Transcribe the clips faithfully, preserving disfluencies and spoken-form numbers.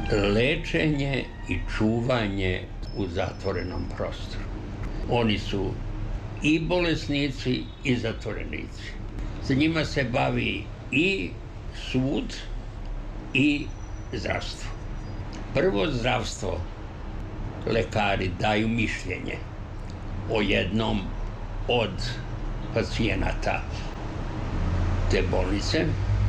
lečenje i čuvanje u zatvorenom prostoru. Oni su i bolesnici i zatvorenici. Sa njima se bavi i sud i zdravstvo. Prvo zdravstvo, lekari daju mišljenje o jednom od pacijenata te bolnice,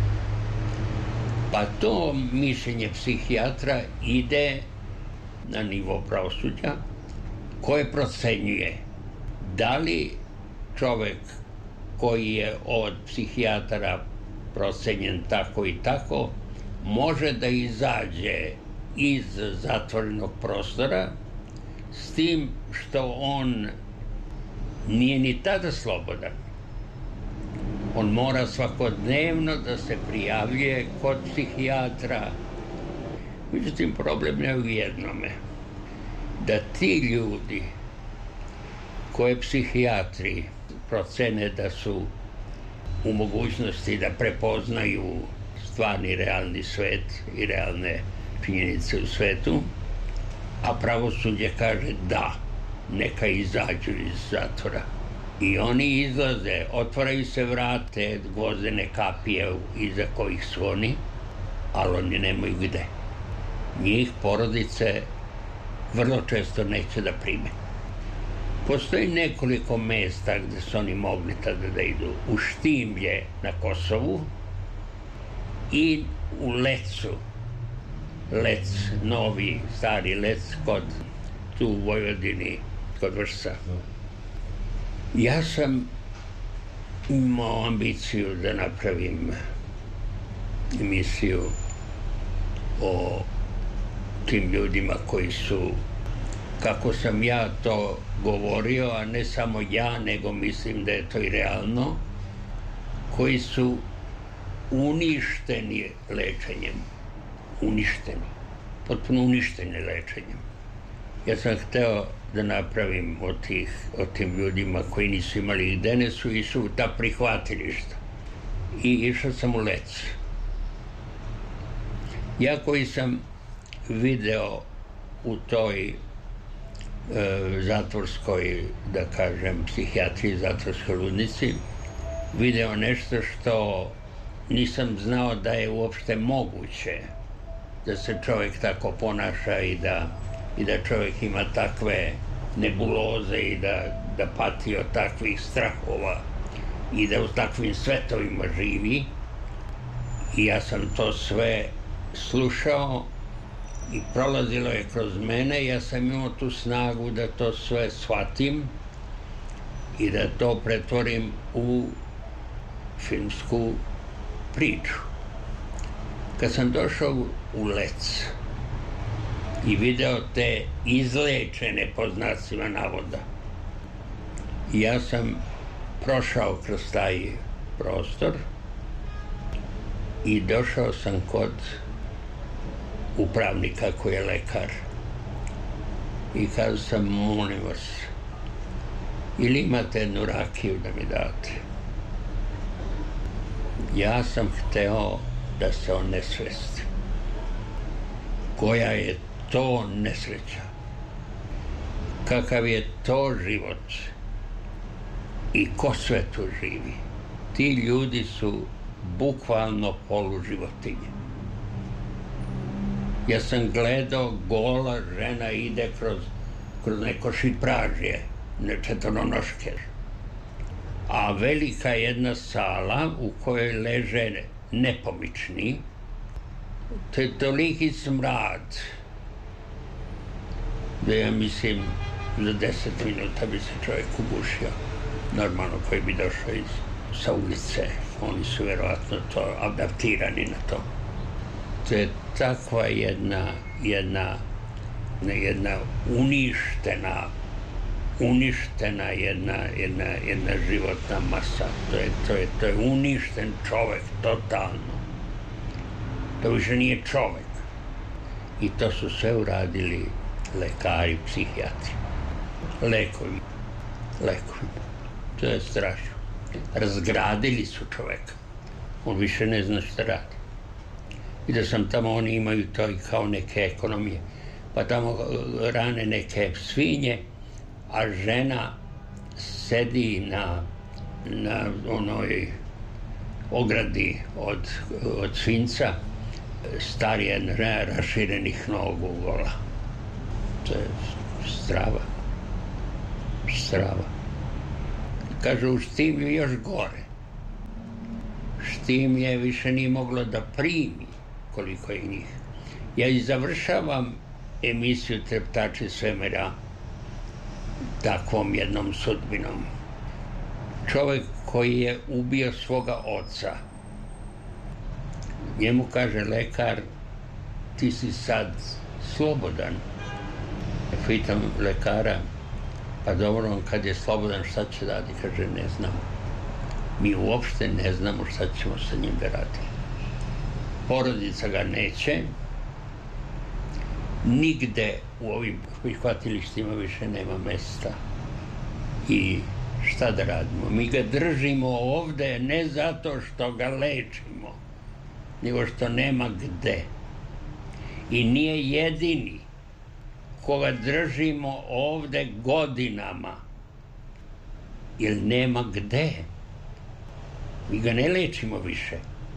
pa to mišljenje psihijatra ide na nivo pravosuđa koje procenjuje da li čovek koji je od psihijatara procenjen tako i tako može da izađe iz zatvorenog prostora, s tim što on nije ni tada slobodan. On mora svakodnevno da se prijavljuje kod psihijatra. Međutim, problem je u jednome, da ti ljudi koje psihijatri procene da su u mogućnosti da prepoznaju stvarni realni svet i realne činjenice u svetu, a pravosuđe kaže da, neka izađu iz zatvora. I oni izlaze, otvaraju se vrate, gvozdene kapije iza kojih su oni, ali oni nemaju gde. Njih porodice vrlo često neće da prime. Postoji nekoliko mesta gde su oni mogli tada da idu. U Štimlje na Kosovu i u Lecu. Lec, novi, stari Lec, kod, tu u Vojvodini, kod Vršca. Ja sam imao ambiciju da napravim emisiju o tim ljudima koji su, kako sam ja to govorio, a ne samo ja, nego mislim da je to i realno, koji su uništeni lečenjem. Uništeni. Potpuno uništeni lečenjem. Ja sam hteo da napravim o, tih, o tim ljudima koji nisu imali gde, ne su išli u ta prihvatilišta. I išao sam u Lec. Ja koji sam video u toj e, zatvorskoj, da kažem, psihijatriji, zatvorskoj ludnici, video nešto što nisam znao da je uopšte moguće da se čovjek tako ponaša i da, i da čovjek ima takve nebuloze i da, da pati od takvih strahova i da u takvim svetovima živi. I ja sam to sve slušao i prolazilo je kroz mene. Ja sam imao tu snagu da to sve shvatim i da to pretvorim u filmsku priču. Kad sam došao u Lec i video te izlečene, po znacima navoda, ja sam prošao kroz taj prostor i došao sam kod upravnika koji je lekar i kazao sam, molim vas, ili imate jednu rakiju da mi date? Ja sam hteo da se on nesvesti. Koja je to nesreća? Kakav je to život? I ko sve tu živi? Ti ljudi su bukvalno poluživotinje. Ja sam gledao, gola žena ide kroz, kroz neko šipražje, ne četvronoške. A velika jedna sala u kojoj leže nepomični, to je toliki smrad da ja mislim za deset minuta bi se čovjek ugušio, normalno koji bi došao iz, sa ulice. Oni su verovatno to adaptirani na to. To je takva jedna, jedna, jedna uništena, uništena jedna, jedna, jedna životna masa. To je, to je, to je uništen čovek, totalno. To više nije čovek. I to su sve uradili lekari, psihijatri. Lekovi. Lekovi. To je strašno. Razgradili su čoveka. On više ne zna šta radi. Vidio sam tamo, oni imaju to i kao neke ekonomije. Pa tamo rane neke svinje, a žena sedi na, na onoj ogradi od, od svinca, starije, ne, raširenih nogu gola. To je strava. Strava. Kaže, u Štim je još gore. Štim je više nije moglo da primi koliko je njih. Ja i završavam emisiju Treptači svemira takvom jednom sudbinom. Čovjek koji je ubio svoga oca, njemu kaže lekar, ti si sad slobodan. Pitam lekara, pa dobro, kad je slobodan, šta će radi? Kaže, ne znam. Mi uopšte ne znamo šta ćemo sa njim da radimo. Porodica ga neće, nigde u ovim prihvatilištima više nema mesta. I šta da radimo? Mi ga držimo ovde ne zato što ga lečimo, nego što nema gde. I nije jedini koga držimo ovde godinama, jer nema gde. Mi ga ne lečimo više,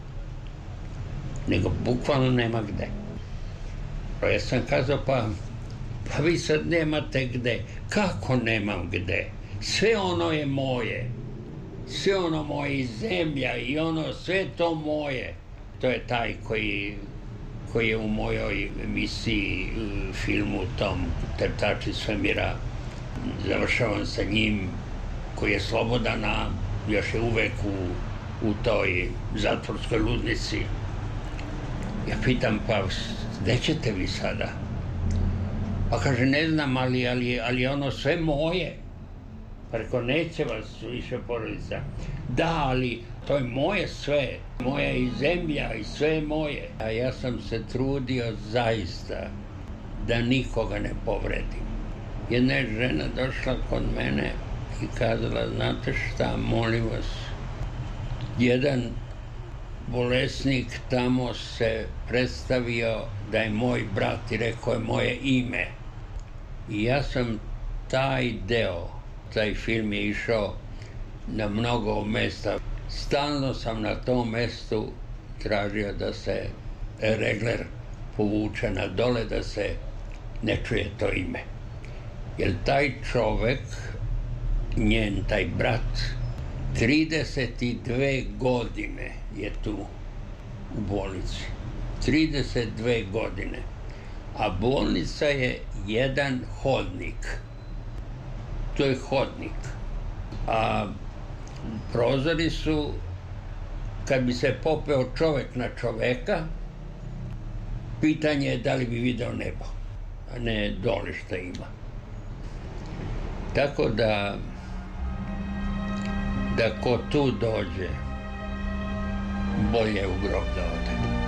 nego bukvalno nema gde. Pa ja sam kazao, pa, pa vi sad nemate gde. Kako nemam gde? Sve ono je moje. Sve ono moje i zemlja i ono, sve to moje. To je taj koji, koji je u mojoj emisiji, filmu tom Treptači svemira. Završavam sa njim, koji je slobodan, a još je uvek u, u toj zatvorskoj ludnici. Ja pitam, pa gde ćete vi sada? Pa kaže, ne znam, ali, ali, ali ono sve moje. Pa reko, neće vas više porodica. Da, ali to je moje sve. Moja i zemlja i sve je moje. A ja sam se trudio zaista da nikoga ne povredim. Jedna je žena došla kod mene i kazala, znate šta, molim vas, jedan bolesnik tamo se predstavio da je moj brat i rekao je moje ime. I ja sam taj deo, taj film je išao na mnogo mesta. Stalno sam na tom mestu tražio da se regler povuče na dole, da se ne čuje to ime. Jer taj čovek, njen, taj brat, trideset dve godine je tu u bolnici. trideset dve godine. A bolnica je jedan hodnik. To je hodnik. A prozori su, kad bi se popeo čovek na čoveka, pitanje je da li bi video nebo, a ne dole šta ima. Tako da, da ko tu dođe, bolje u grob da ode.